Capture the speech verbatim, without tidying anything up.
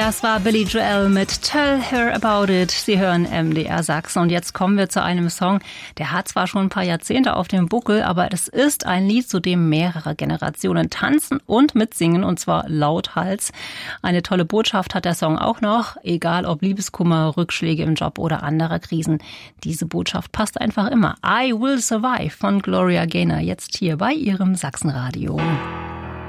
Das war Billy Joel mit Tell Her About It. Sie hören M D R Sachsen und jetzt kommen wir zu einem Song, der hat zwar schon ein paar Jahrzehnte auf dem Buckel, aber es ist ein Lied, zu dem mehrere Generationen tanzen und mitsingen und zwar lauthals. Eine tolle Botschaft hat der Song auch noch, egal ob Liebeskummer, Rückschläge im Job oder andere Krisen. Diese Botschaft passt einfach immer. I Will Survive von Gloria Gaynor, jetzt hier bei ihrem Sachsenradio.